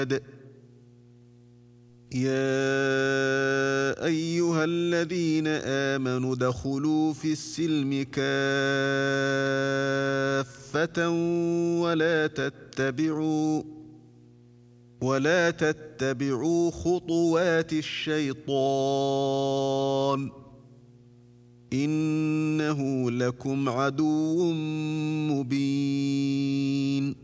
يا أيها الذين آمنوا ادخلوا في السلم كافة ولا تتبعوا خطوات الشيطان إنه لكم عدو مبين